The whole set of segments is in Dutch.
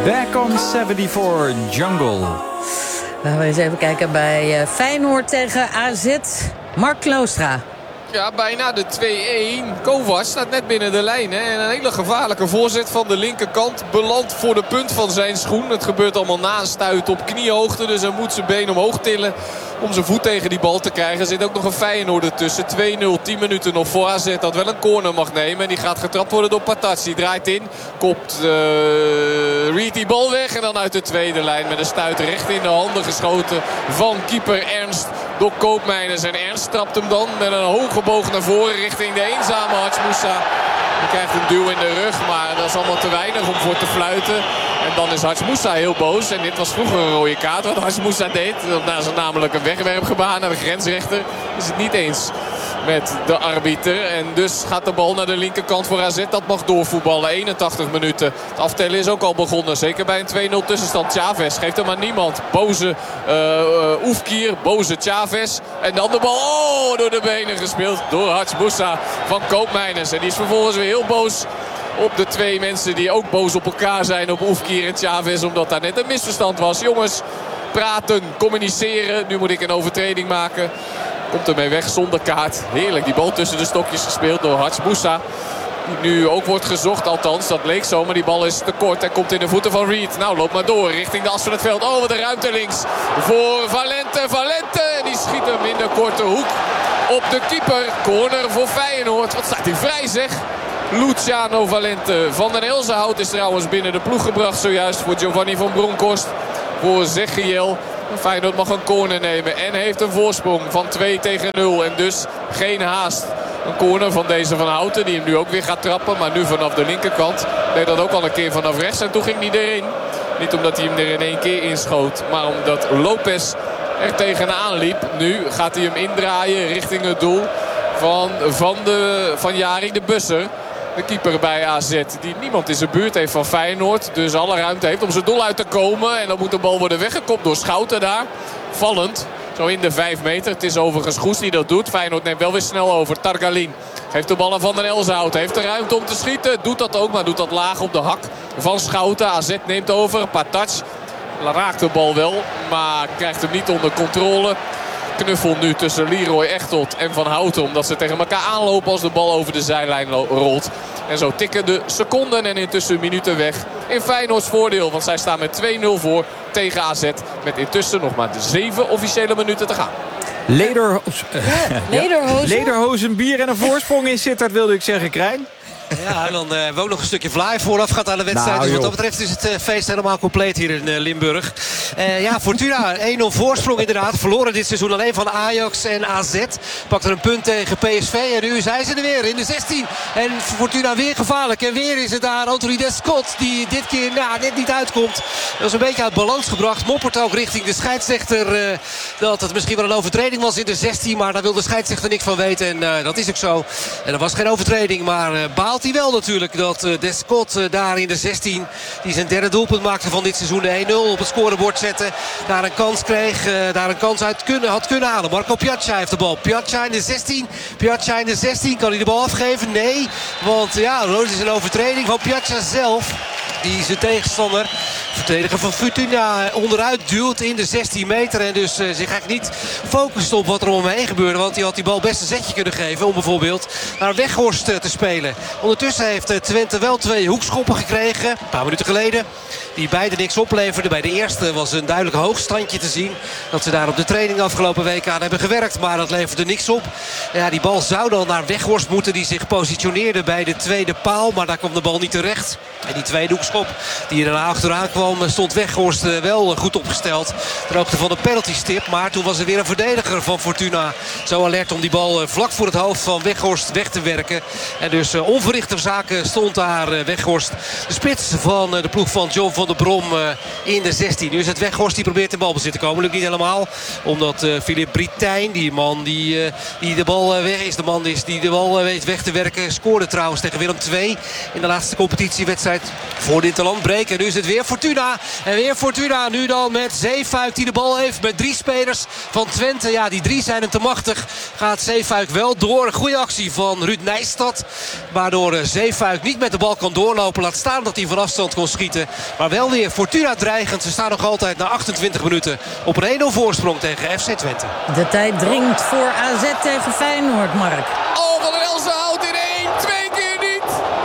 Back on 74 Jungle. Laten we eens even kijken bij Feyenoord tegen AZ. Mark Kloostra. Ja, bijna de 2-1. Kovac staat net binnen de lijn. Hè? En een hele gevaarlijke voorzet van de linkerkant. Belandt voor de punt van zijn schoen. Het gebeurt allemaal na een stuit op kniehoogte. Dus hij moet zijn been omhoog tillen om zijn voet tegen die bal te krijgen. Er zit ook nog een Feyenoord ertussen. 2-0, 10 minuten nog voor AZ. Dat wel een corner mag nemen. En die gaat getrapt worden door Patas. Die draait in. Kopt Reed die bal weg. En dan uit de tweede lijn met een stuit recht in de handen geschoten van keeper Ernst. Door Koopmeiners. En Ernst trapt hem dan met een hoge boog naar voren richting de eenzame Hadj Moussa. Die krijgt een duw in de rug, maar dat is allemaal te weinig om voor te fluiten. En dan is Hadj Moussa heel boos. En dit was vroeger een rode kaart wat Hadj Moussa deed. Dat is namelijk een wegwerpgebaar naar de grensrechter. Is het niet eens met de arbiter. En dus gaat de bal naar de linkerkant voor AZ. Dat mag doorvoetballen. 81 minuten. Het aftellen is ook al begonnen. Zeker bij een 2-0 tussenstand. Chavez geeft hem aan niemand. Boze Oefkier. Boze Chavez. En dan de bal door de benen gespeeld door Hadj Moussa van Koopmeiners. En die is vervolgens weer heel boos op de twee mensen die ook boos op elkaar zijn. Op Oefkier en Chavez. Omdat daar net een misverstand was. Jongens, praten, communiceren. Nu moet ik een overtreding maken. Komt ermee weg zonder kaart. Heerlijk, die bal tussen de stokjes gespeeld door Hadj Moussa. Die nu ook wordt gezocht, althans dat leek zo. Maar die bal is te kort en komt in de voeten van Reed. Nou, loopt maar door richting de as van het veld. Oh, wat een ruimte links voor Valente. Valente, die schiet hem in de korte hoek op de keeper. Corner voor Feyenoord. Wat staat hij vrij, zeg. Luciano Valente. Van den Elzenhout is trouwens binnen de ploeg gebracht zojuist voor Giovanni van Bronckhorst. Voor Zechiel. Feyenoord mag een corner nemen en heeft een voorsprong van 2-0. En dus geen haast. Een corner van deze Van Houten die hem nu ook weer gaat trappen. Maar nu vanaf de linkerkant. Deed dat ook al een keer vanaf rechts. En toen ging hij erin. Niet omdat hij hem er in één keer inschoot. Maar omdat Lopez er tegenaan liep. Nu gaat hij hem indraaien richting het doel van Jari de Busser. De keeper bij AZ. Die niemand in zijn buurt heeft van Feyenoord. Dus alle ruimte heeft om zijn doel uit te komen. En dan moet de bal worden weggekopt door Schouten daar. Vallend. Zo in de 5 meter. Het is overigens Goes die dat doet. Feyenoord neemt wel weer snel over. Targalin geeft de bal aan Van den Elzenhout. Heeft de ruimte om te schieten. Doet dat ook, maar doet dat laag op de hak van Schouten. AZ neemt over. Patas raakt de bal wel, maar krijgt hem niet onder controle. Knuffel nu tussen Leroy Echtold en Van Houten. Omdat ze tegen elkaar aanlopen als de bal over de zijlijn rolt. En zo tikken de seconden en intussen minuten weg. In Feyenoords voordeel, want zij staan met 2-0 voor tegen AZ. Met intussen nog maar 7 officiële minuten te gaan. Lederhozen, bier en een voorsprong in Sittard, wilde ik zeggen, Krijn. Ja, en dan hebben we ook nog een stukje fly vooraf gaat aan de wedstrijd. Dus wat dat betreft is het feest helemaal compleet hier in Limburg. Ja, Fortuna 1-0 voorsprong inderdaad. Verloren dit seizoen alleen van Ajax en AZ. Pakte een punt tegen PSV en nu zijn ze er weer in de 16. En Fortuna weer gevaarlijk. En weer is het daar Anthony Descott die dit keer net niet uitkomt. Dat is een beetje uit balans gebracht. Moppert ook richting de scheidsrechter dat het misschien wel een overtreding was in de 16. Maar daar wil de scheidsrechter niks van weten. En dat is ook zo. En er was geen overtreding, maar baalt hij wel natuurlijk dat Descott daar in de 16 die zijn derde doelpunt maakte van dit seizoen de 1-0 op het scorebord zette. Daar een kans kreeg, daar een kans uit had kunnen halen. Marco Piazza heeft de bal. Piazza in de 16. Piazza in de 16. Kan hij de bal afgeven? Nee. Want ja, rood is een overtreding van Piazza zelf. Die zijn tegenstander, verdediger van Fortuna, onderuit duwt in de 16 meter. En dus zich eigenlijk niet focust op wat er om hem heen gebeurde. Want hij had die bal best een zetje kunnen geven om bijvoorbeeld naar Weghorst te spelen. Ondertussen heeft Twente wel 2 hoekschoppen gekregen. Een paar minuten geleden. Die beide niks opleverden. Bij de eerste was een duidelijk hoogstandje te zien. Dat ze daar op de training afgelopen week aan hebben gewerkt. Maar dat leverde niks op. Ja, die bal zou dan naar Weghorst moeten. Die zich positioneerde bij de tweede paal. Maar daar kwam de bal niet terecht. En die tweede hoekschop die er daarna achteraan kwam, stond Weghorst wel goed opgesteld. Ter hoogte van de penaltystip. Maar toen was er weer een verdediger van Fortuna zo alert om die bal vlak voor het hoofd van Weghorst weg te werken. En dus onverrichter zaken stond daar Weghorst. De spits van de ploeg van John van der Brom in de 16. Nu is het Weghorst die probeert in balbezit te komen. Lukt niet helemaal. Omdat Philippe Britijn, die man die de bal weg is. De man is die de bal weet weg te werken. Scoorde trouwens tegen Willem II in de laatste competitiewedstrijd. Voor Voor Interland breken. Nu is het weer Fortuna. En weer Fortuna. Nu dan met Zeefuik die de bal heeft. Met 3 spelers van Twente. Ja, die 3 zijn hem te machtig. Gaat Zeefuik wel door. Goede actie van Ruud Nijstad. Waardoor Zeefuik niet met de bal kan doorlopen. Laat staan dat hij van afstand kon schieten. Maar wel weer Fortuna dreigend. Ze staan nog altijd na 28 minuten op een 1-0 voorsprong tegen FC Twente. De tijd dringt voor AZ tegen Feyenoord, Mark. Oh, Van der Elsen houdt in 1, 2 keer niet.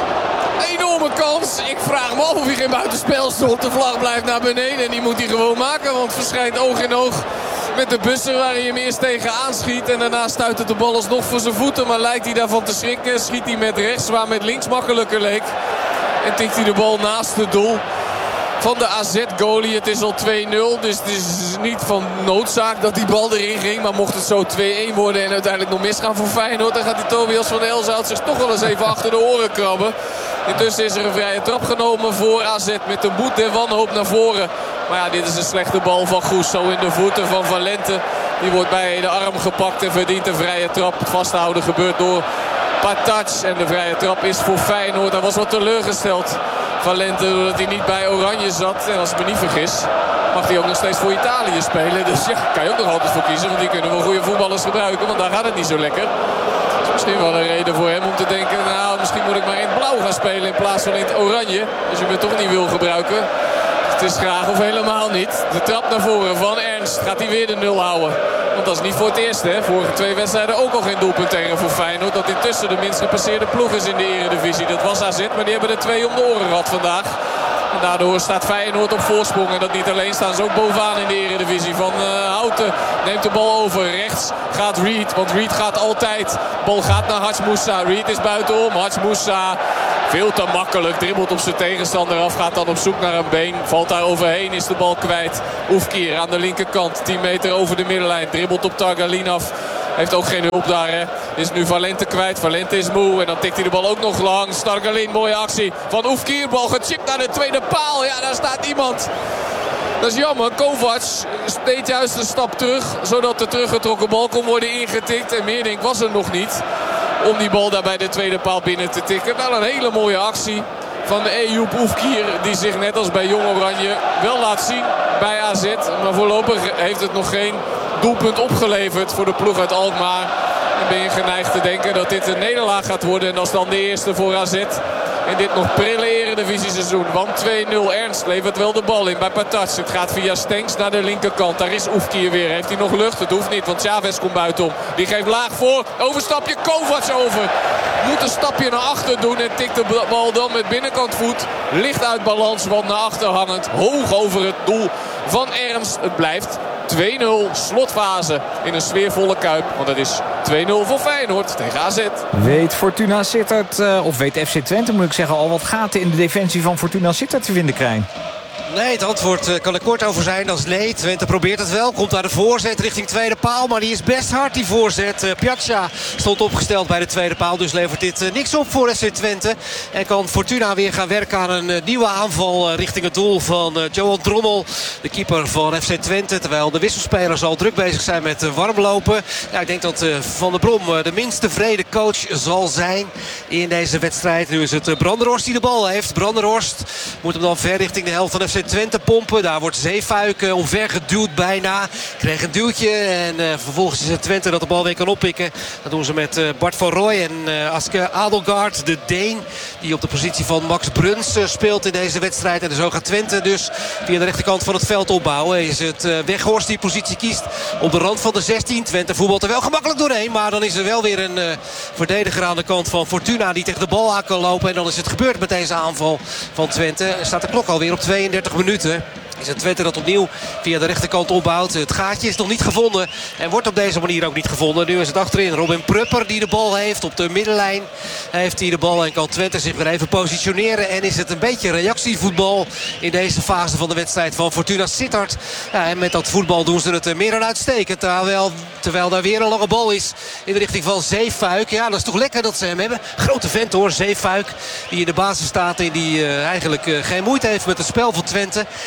Enorme kans. Ik vraag me af of hij geen buitenspel stond. De vlag blijft naar beneden en die moet hij gewoon maken. Want verschijnt oog in oog met de bussen waar hij hem eerst tegen aanschiet. En daarna stuit het de bal alsnog voor zijn voeten. Maar lijkt hij daarvan te schrikken. Schiet hij met rechts waar met links makkelijker leek. En tikt hij de bal naast het doel van de AZ-goalie. Het is al 2-0, dus het is niet van noodzaak dat die bal erin ging. Maar mocht het zo 2-1 worden en uiteindelijk nog misgaan voor Feyenoord, dan gaat die Tobias van Elzout zich toch wel eens even achter de oren krabben. Intussen is er een vrije trap genomen voor AZ met de moed en wanhoop naar voren. Maar ja, dit is een slechte bal van Goes. Zo in de voeten van Valente. Die wordt bij de arm gepakt en verdient een vrije trap. Het vasthouden gebeurt door Patac. En de vrije trap is voor Feyenoord. Hij was wat teleurgesteld, Valente, doordat hij niet bij Oranje zat. En als ik me niet vergis, mag hij ook nog steeds voor Italië spelen. Dus ja, kan je ook nog altijd voor kiezen. Want die kunnen wel goede voetballers gebruiken. Want daar gaat het niet zo lekker. Dat is misschien wel een reden voor hem om te denken, nou, misschien moet ik maar in het blauw gaan spelen in plaats van in het oranje. Als je me toch niet wil gebruiken. Het is graag of helemaal niet. De trap naar voren van Ernst. Gaat hij weer de 0 houden. Want dat is niet voor het eerst, hè. Vorige 2 wedstrijden ook al geen doelpunt tegen voor Feyenoord. Dat intussen de minst gepasseerde ploeg is in de Eredivisie. Dat was AZ, maar die hebben er 2 om de oren gehad vandaag. En daardoor staat Feyenoord op voorsprong. En dat niet alleen, staan ze ook bovenaan in de Eredivisie. Van Houten neemt de bal over. Rechts gaat Reed, want Reed gaat altijd. Bal gaat naar Haj Moussa. Reed is buitenom. Haj Moussa veel te makkelijk. Dribbelt op zijn tegenstander af. Gaat dan op zoek naar een been. Valt daar overheen. Is de bal kwijt. Oefkier aan de linkerkant. 10 meter over de middenlijn. Dribbelt op Targalin af. Heeft ook geen hulp daar, hè. Is nu Valente kwijt. Valente is moe. En dan tikt hij de bal ook nog langs. Targalin, mooie actie van Oefkier. Bal gechipt naar de tweede paal. Ja, daar staat iemand. Dat is jammer. Kovac deed juist een stap terug. Zodat de teruggetrokken bal kon worden ingetikt. En Meerdink was er nog niet om die bal daar bij de tweede paal binnen te tikken. Wel een hele mooie actie van de Eyoub Oefkier. Die zich net als bij Jong Oranje wel laat zien bij AZ. Maar voorlopig heeft het nog geen doelpunt opgeleverd voor de ploeg uit Alkmaar. En ben je geneigd te denken dat dit een nederlaag gaat worden. En dat is dan de eerste voor AZ in dit nog prille Eredivisie-seizoen. Want 2-0 Ernst levert wel de bal in bij Patac. Het gaat via Stenks naar de linkerkant. Daar is Oefkier weer. Heeft hij nog lucht? Het hoeft niet, want Chavez komt buitenom. Die geeft laag voor. Overstapje Kovac over. Moet een stapje naar achter doen en tikt de bal dan met binnenkant voet licht uit balans, want naar achter hangend. Hoog over het doel van Ernst. Het blijft 2-0, slotfase in een sfeervolle Kuip. Want het is 2-0 voor Feyenoord tegen AZ. Weet Fortuna Sittard, of weet FC Twente moet ik zeggen, al wat gaten in de defensie van Fortuna Sittard te vinden, Krijn? Nee, het antwoord kan er kort over zijn. Dat is nee. Twente probeert het wel. Komt daar de voorzet richting tweede paal. Maar die is best hard, die voorzet. Piazza stond opgesteld bij de tweede paal. Dus levert dit niks op voor FC Twente. En kan Fortuna weer gaan werken aan een nieuwe aanval richting het doel van Johan Drommel. De keeper van FC Twente. Terwijl de wisselspelers al druk bezig zijn met warmlopen. Ja, ik denk dat Van der Brom de minst tevreden coach zal zijn in deze wedstrijd. Nu is het Brandenhorst die de bal heeft. Brandenhorst moet hem dan ver richting de helft van FC Twente pompen. Daar wordt Zeefuik omver geduwd bijna. Kreeg een duwtje en vervolgens is het Twente dat de bal weer kan oppikken. Dat doen ze met Bart van Rooij en Aske Adelgaard, de Deen. Die op de positie van Max Bruns speelt in deze wedstrijd. En zo gaat Twente dus via de rechterkant van het veld opbouwen. Is het Weghorst die positie kiest op de rand van de 16. Twente voetbalt er wel gemakkelijk doorheen. Maar dan is er wel weer een verdediger aan de kant van Fortuna die tegen de bal aan kan lopen. En dan is het gebeurd met deze aanval van Twente. Staat de klok alweer op 32 minuten. Is het Twente dat opnieuw via de rechterkant opbouwt. Het gaatje is nog niet gevonden. En wordt op deze manier ook niet gevonden. Nu is het achterin Robin Prupper die de bal heeft. Op de middenlijn heeft hij de bal. En kan Twente zich weer even positioneren. En is het een beetje reactievoetbal in deze fase van de wedstrijd van Fortuna Sittard. Ja, en met dat voetbal doen ze het meer dan uitstekend. Terwijl daar weer een lange bal is in de richting van Zeefuik. Ja, dat is toch lekker dat ze hem hebben. Grote vent hoor, Zeefuik. Die in de basis staat en die eigenlijk geen moeite heeft met het spel van Twente. En die ook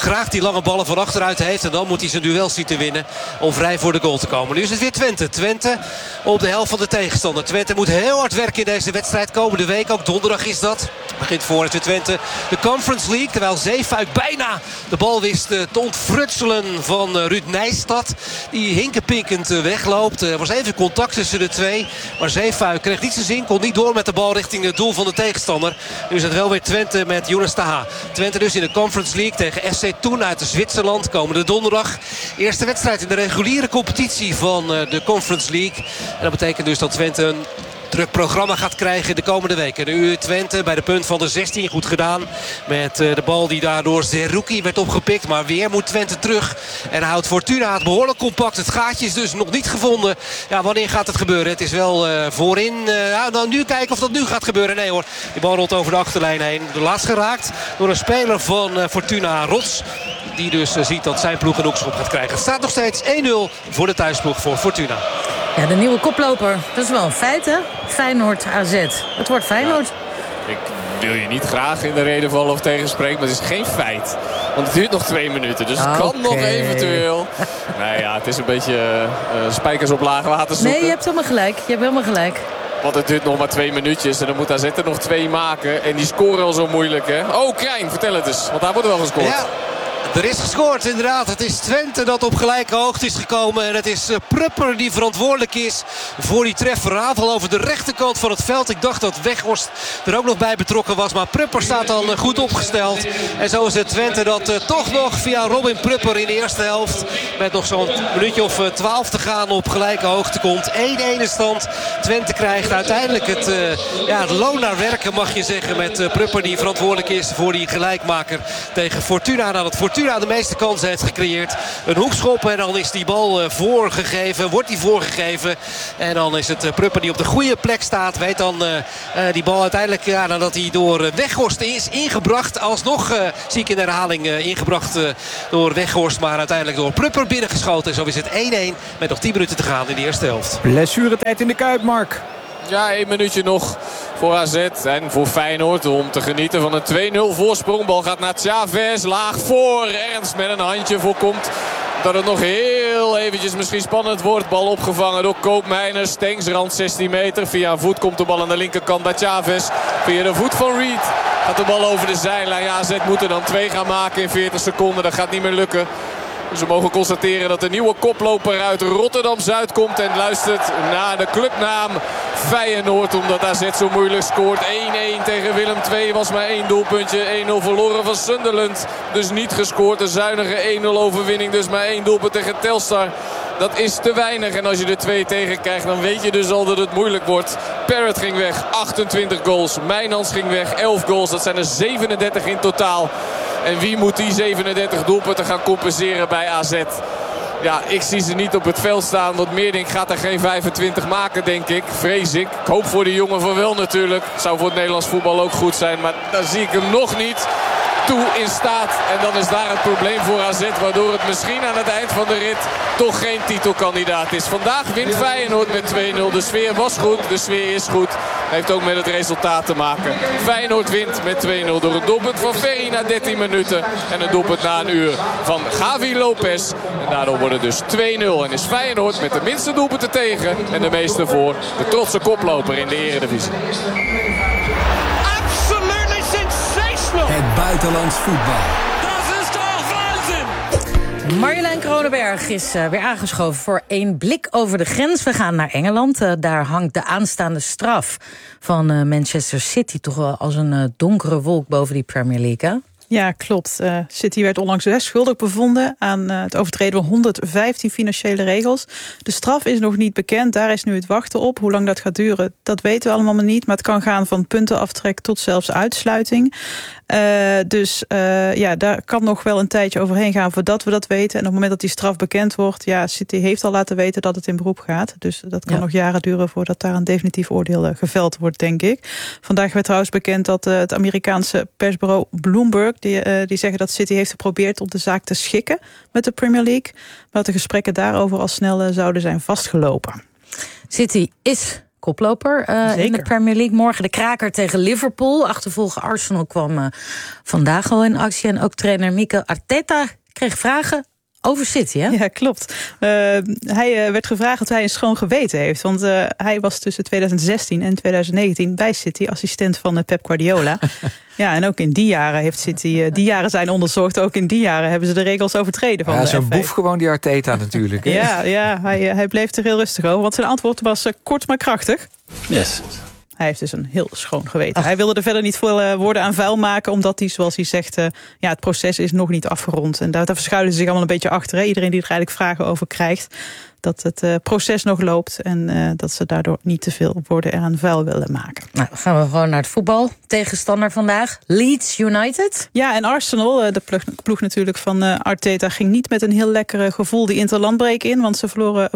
graag die lange ballen van achteruit heeft. En dan moet hij zijn duel zien te winnen om vrij voor de goal te komen. Nu is het weer Twente. Twente op de helft van de tegenstander. Twente moet heel hard werken in deze wedstrijd. Komende week, ook donderdag is dat. Begint voor Twente de Conference League. Terwijl Zeefuik bijna de bal wist te ontfrutselen van Ruud Nijstad. Die hinkenpinkend wegloopt. Er was even contact tussen de twee. Maar Zeefuik kreeg niet zijn zin. Kon niet door met de bal richting het doel van de tegenstander. Nu is het wel weer Twente met Younes Taha. Twente dus in de Conference League tegen SC Thun uit Zwitserland. Komende donderdag. Eerste wedstrijd in de reguliere competitie van de Conference League. En dat betekent dus dat Twente een druk programma gaat krijgen de komende weken. Nu Twente bij de punt van de 16. Goed gedaan met de bal die daardoor Zerouki werd opgepikt. Maar weer moet Twente terug. En houdt Fortuna het behoorlijk compact. Het gaatje is dus nog niet gevonden. Ja, wanneer gaat het gebeuren? Het is wel voorin. Nou, nu kijken of dat nu gaat gebeuren. Nee hoor, die bal rolt over de achterlijn heen. De laatst geraakt door een speler van Fortuna, Rots. Die dus ziet dat zijn ploeg een hoekschop gaat krijgen. Het staat nog steeds 1-0 voor de thuisploeg voor Fortuna. Ja, de nieuwe koploper. Dat is wel een feit, hè? Feyenoord AZ. Het wordt Feyenoord. Ja, ik wil je niet graag in de reden vallen of tegenspreken, maar het is geen feit. Want het duurt nog 2 minuten, dus het kan nog eventueel. Nou ja, het is een beetje spijkers op laag water zoeken. Nee, je hebt helemaal gelijk. Want het duurt nog maar 2 minuutjes en dan moet AZ er nog 2 maken. En die scoren al zo moeilijk, hè? Oh, Krijn, vertel het eens, want daar wordt wel gescoord. Ja. Er is gescoord inderdaad. Het is Twente dat op gelijke hoogte is gekomen. En het is Prupper die verantwoordelijk is voor die treffer. Aanval over de rechterkant van het veld. Ik dacht dat Weghorst er ook nog bij betrokken was. Maar Prupper staat dan goed opgesteld. En zo is het Twente dat toch nog via Robin Prupper in de eerste helft, met nog zo'n minuutje of 12 te gaan, op gelijke hoogte komt. 1-1 stand. Twente krijgt uiteindelijk het loon naar werken, mag je zeggen. Met Prupper die verantwoordelijk is voor die gelijkmaker tegen Fortuna. Nadat Fortuna de meeste kansen heeft gecreëerd. Een hoekschop en dan is die bal voorgegeven. Wordt die voorgegeven. En dan is het Prupper die op de goede plek staat. Weet dan die bal uiteindelijk, nadat hij door Weghorst is ingebracht. Alsnog zie ik in de herhaling ingebracht door Weghorst. Maar uiteindelijk door Prupper binnengeschoten. En zo is het 1-1 met nog 10 minuten te gaan in de eerste helft. Blessuretijd in de Kuip, Mark. Ja, 1 minuutje nog voor AZ en voor Feyenoord om te genieten van een 2-0 voorsprong. Bal gaat naar Chavez, laag voor. Ernst met een handje voorkomt dat het nog heel eventjes misschien spannend wordt. Bal opgevangen door Koopmeiners. Stengsrand 16 meter. Via een voet komt de bal aan de linkerkant bij Chavez. Via de voet van Reed gaat de bal over de zijlijn. Ja, AZ moet er dan 2 gaan maken in 40 seconden. Dat gaat niet meer lukken. Dus we mogen constateren dat de nieuwe koploper uit Rotterdam-Zuid komt en luistert naar de clubnaam Feyenoord. Omdat AZ zo moeilijk scoort. 1-1 tegen Willem II was maar 1 doelpuntje. 1-0 verloren van Sunderland. Dus niet gescoord. Een zuinige 1-0 overwinning. Dus maar 1 doelpunt tegen Telstar. Dat is te weinig. En als je er 2 tegen krijgt, dan weet je dus al dat het moeilijk wordt. Parrott ging weg, 28 goals. Mijnans ging weg, 11 goals. Dat zijn er 37 in totaal. En wie moet die 37 doelpunten gaan compenseren bij AZ? Ja, ik zie ze niet op het veld staan. Want Meerdink gaat er geen 25 maken, denk ik. Vrees ik. Ik hoop voor de jongen van wel natuurlijk. Zou voor het Nederlands voetbal ook goed zijn. Maar daar zie ik hem nog niet toe in staat. En dan is daar het probleem voor AZ. Waardoor het misschien aan het eind van de rit toch geen titelkandidaat is. Vandaag wint Feyenoord met 2-0. De sfeer was goed. De sfeer is goed. Heeft ook met het resultaat te maken. Feyenoord wint met 2-0 door een doelpunt van Ferry na 13 minuten. En een doelpunt na een uur van Gavi Lopez. En daardoor wordt het dus 2-0. En is Feyenoord met de minste doelpunten tegen en de meeste voor de trotse koploper in de Eredivisie. Het buitenlands voetbal. Dat is toch waanzin! Marjolein Kronenberg is weer aangeschoven voor 1 blik over de grens. We gaan naar Engeland. Daar hangt de aanstaande straf van Manchester City toch wel als een donkere wolk boven die Premier League, hè? Ja, klopt. City werd onlangs schuldig bevonden aan het overtreden van 115 financiële regels. De straf is nog niet bekend. Daar is nu het wachten op. Hoe lang dat gaat duren, dat weten we allemaal maar niet. Maar het kan gaan van puntenaftrek tot zelfs uitsluiting. Daar kan nog wel een tijdje overheen gaan voordat we dat weten. En op het moment dat die straf bekend wordt, ja, City heeft al laten weten dat het in beroep gaat. Dus dat kan nog jaren duren voordat daar een definitief oordeel geveld wordt, denk ik. Vandaag werd trouwens bekend dat het Amerikaanse persbureau Bloomberg, die zeggen dat City heeft geprobeerd om de zaak te schikken met de Premier League, maar dat de gesprekken daarover al snel zouden zijn vastgelopen. City is koploper in de Premier League. Morgen de kraker tegen Liverpool. Achtervolger Arsenal kwam vandaag al in actie. En ook trainer Mikel Arteta kreeg vragen over City, hè? Ja, klopt. Hij werd gevraagd of hij een schoon geweten heeft. Want hij was tussen 2016 en 2019 bij City assistent van Pep Guardiola. Ja, en ook in die jaren heeft City, die jaren zijn onderzocht. Ook in die jaren hebben ze de regels overtreden van de zo'n FA. boef gewoon die Arteta natuurlijk. Hè? Ja, hij bleef er heel rustig over. Want zijn antwoord was kort maar krachtig. Yes. Hij heeft dus een heel schoon geweten. Hij wilde er verder niet veel woorden aan vuil maken, omdat hij, zoals hij zegt, het proces is nog niet afgerond. En daar verschuilen ze zich allemaal een beetje achter. Hè? Iedereen die er eigenlijk vragen over krijgt, dat het proces nog loopt en dat ze daardoor niet te veel woorden eraan vuil willen maken. Nou, dan gaan we gewoon naar het voetbal. Tegenstander vandaag, Leeds United. Ja, en Arsenal, de ploeg natuurlijk van Arteta, ging niet met een heel lekkere gevoel die interlandbreak in, want ze verloren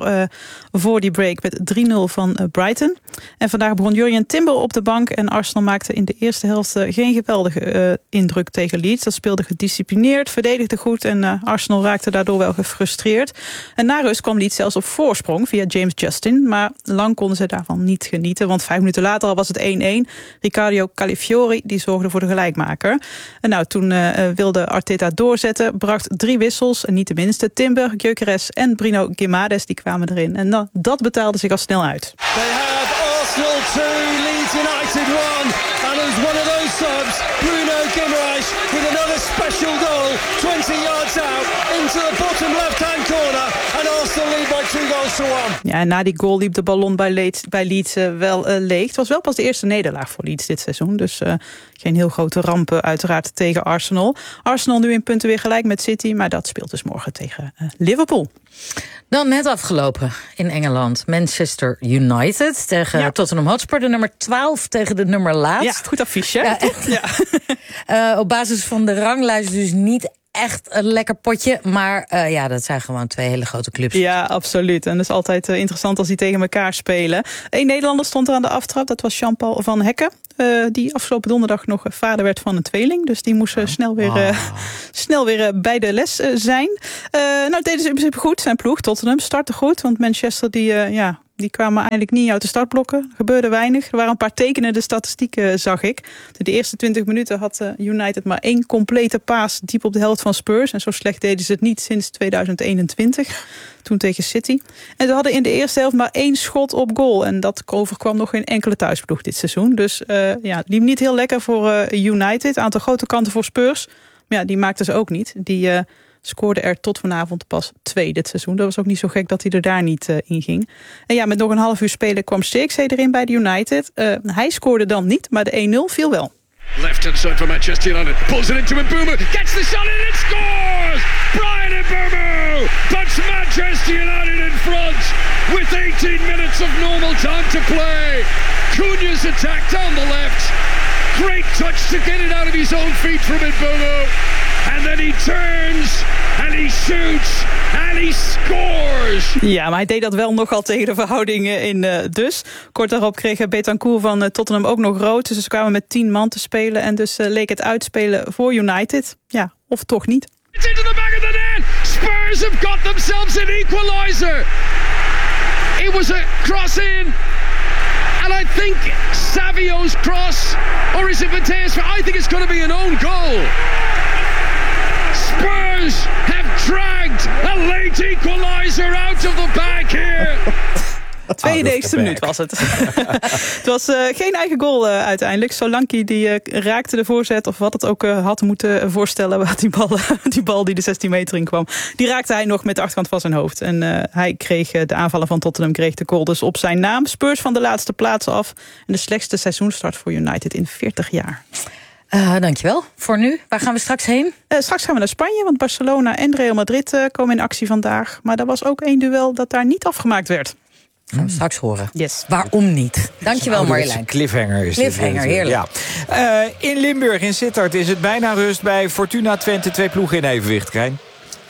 voor die break met 3-0 van Brighton. En vandaag begon Jurjen Timber op de bank en Arsenal maakte in de eerste helft geen geweldige indruk tegen Leeds. Dat speelde gedisciplineerd, verdedigde goed en Arsenal raakte daardoor wel gefrustreerd. En na rust kwam Leeds zelfs op voorsprong via James Justin, maar lang konden ze daarvan niet genieten, want 5 minuten later al was het 1-1. Riccardo Calafiori die zorgde voor de gelijkmaker. En nou, toen wilde Arteta doorzetten, bracht 3 wissels, en niet de minste. Timber, Gyökeres en Bruno Guimaraes, die kwamen erin. En dat betaalde zich al snel uit. They have Arsenal 2, Leeds United 1. And as one of those subs, Bruno Guimaraes with another special goal, 20 yards out into the bottom left-hand corner. And Arsenal lead by 2-1. Ja, en na die goal liep de ballon bij Leeds wel leeg. Het was wel pas de eerste nederlaag voor Leeds dit seizoen. Dus geen heel grote rampen uiteraard tegen Arsenal. Arsenal nu in punten weer gelijk met City, maar dat speelt dus morgen tegen Liverpool. Dan net afgelopen in Engeland. Manchester United tegen Tottenham Hotspur. De nummer 12 tegen de nummer laatst. Ja, goed affiche. Ja. Op basis van de ranglijst dus niet echt een lekker potje. Maar dat zijn gewoon 2 hele grote clubs. Ja, absoluut. En dat is altijd interessant als die tegen elkaar spelen. 1 Nederlander stond er aan de aftrap. Dat was Jean-Paul van Hekken. Die afgelopen donderdag nog vader werd van een tweeling. Dus die moest snel weer bij de les zijn. Nou, deden ze in principe goed. Zijn ploeg, Tottenham, startte goed. Want Manchester, die kwamen eigenlijk niet uit de startblokken. Er gebeurde weinig. Er waren een paar tekenende statistieken, zag ik. De eerste 20 minuten had United maar 1 complete paas diep op de helft van Spurs. En zo slecht deden ze het niet sinds 2021. Toen tegen City. En ze hadden in de eerste helft maar 1 schot op goal. En dat overkwam nog geen enkele thuisploeg dit seizoen. Dus het liep niet heel lekker voor United. Aantal grote kanten voor Spurs. Maar ja, die maakten ze ook niet. Die scoorde er tot vanavond pas 2 dit seizoen. Dat was ook niet zo gek dat hij er daar niet in ging. En ja, met nog een half uur spelen kwam Stierksee erin bij de United. Hij scoorde dan niet, maar de 1-0 viel wel. Left hand side for Manchester United. Pulls it into Mbeumo. Gets the shot in and scores! Brian Mbeumo puts Manchester United in front with 18 minutes of normal time to play. Cunha's attack down the left. Great touch to get it out of his own feet from Mbeumo. And then he turns and he shoots and he scores. Ja, maar hij deed dat wel nogal tegen de verhoudingen in dus. Kort daarop kreeg Betancourt van Tottenham ook nog rood. Dus ze kwamen met 10 man te spelen. En dus leek het uitspelen voor United. Ja, of toch niet. It's into the back of the net. Spurs have got themselves an equalizer. It was a cross in. And I think Savio's cross, or is it Mateus? I think it's going to be an own goal. Spurs have dragged a late equalizer out of the bag here. 92e minuut was het. Het was geen eigen goal uiteindelijk. Solanke die raakte de voorzet, of wat het ook had moeten voorstellen. Die bal die de 16 meter in kwam, die raakte hij nog met de achterkant van zijn hoofd. En hij kreeg, de aanvaller van Tottenham kreeg de goal dus op zijn naam. Spurs van de laatste plaats af. En de slechtste seizoenstart voor United in 40 jaar. Dankjewel. Voor nu, waar gaan we straks heen? Straks gaan we naar Spanje, want Barcelona en Real Madrid komen in actie vandaag. Maar er was ook 1 duel dat daar niet afgemaakt werd. Gaan we straks horen. Yes. Waarom niet? Dankjewel, Marjolein. Cliffhanger is Cliffhanger, heerlijk. Ja. In Limburg, in Sittard, is het bijna rust bij Fortuna Twente. 2 ploegen in evenwicht, Krijn.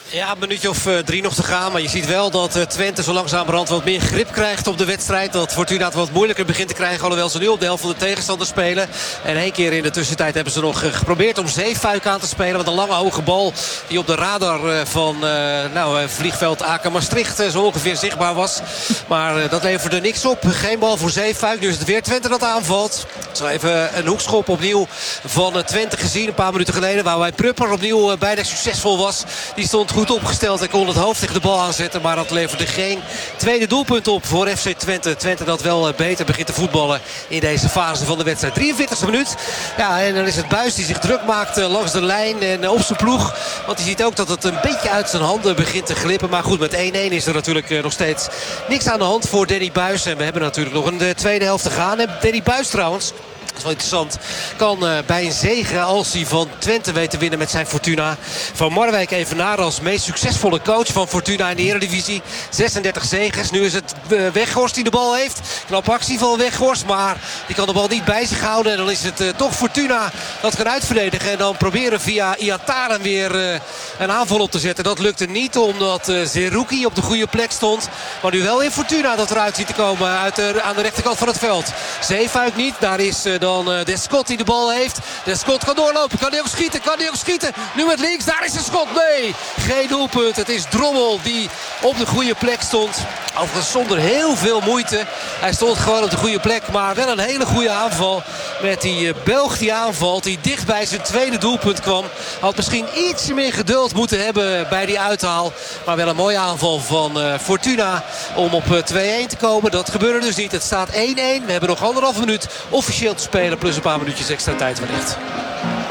Ja, een minuutje of 3 nog te gaan. Maar je ziet wel dat Twente zo langzamerhand wat meer grip krijgt op de wedstrijd. Dat Fortuna het wat moeilijker begint te krijgen. Alhoewel ze nu op de helft van de tegenstander spelen. En 1 keer in de tussentijd hebben ze nog geprobeerd om Zeefuik aan te spelen. Met een lange hoge bal die op de radar van vliegveld Aken Maastricht zo ongeveer zichtbaar was. Maar dat leverde niks op. Geen bal voor Zeefuik. Nu is het weer Twente dat aanvalt. Zo even een hoekschop opnieuw van Twente gezien. Een paar minuten geleden. Waarbij Prupper opnieuw bijna succesvol was. Die stond goed opgesteld en kon het hoofd tegen de bal aanzetten. Maar dat leverde geen tweede doelpunt op voor FC Twente. Twente dat wel beter begint te voetballen in deze fase van de wedstrijd. 43e minuut. Ja, en dan is het Buijs die zich druk maakt langs de lijn en op zijn ploeg. Want hij ziet ook dat het een beetje uit zijn handen begint te glippen. Maar goed, met 1-1 is er natuurlijk nog steeds niks aan de hand voor Danny Buijs. En we hebben natuurlijk nog een tweede helft te gaan. En Danny Buijs trouwens, dat is wel interessant, kan bij een zege als hij van Twente weet te winnen met zijn Fortuna Van Marwijk evenaren als meest succesvolle coach van Fortuna in de Eredivisie. 36 zegens. Nu is het Weghorst die de bal heeft. Knappe actie van Weghorst, maar die kan de bal niet bij zich houden. En dan is het toch Fortuna dat kan uitverdedigen. En dan proberen via Iataren weer een aanval op te zetten. Dat lukte niet omdat Zerouki op de goede plek stond. Maar nu wel in Fortuna dat eruit ziet te komen aan de rechterkant van het veld. Zeefuik niet. Daar is dan Descott die de bal heeft. Descott kan doorlopen. Kan hij ook schieten? Nu met links. Daar is een schot. Nee, geen doelpunt. Het is Drommel die op de goede plek stond. Overigens zonder heel veel moeite. Hij stond gewoon op de goede plek. Maar wel een hele goede aanval. Met die Belg die aanvalt. Die dicht bij zijn tweede doelpunt kwam. Had misschien ietsje meer geduld moeten hebben bij die uithaal. Maar wel een mooie aanval van Fortuna. Om op 2-1 te komen. Dat gebeurde dus niet. Het staat 1-1. We hebben nog 1,5 minuut officieel te spelen. Plus een paar minuutjes extra tijd wellicht.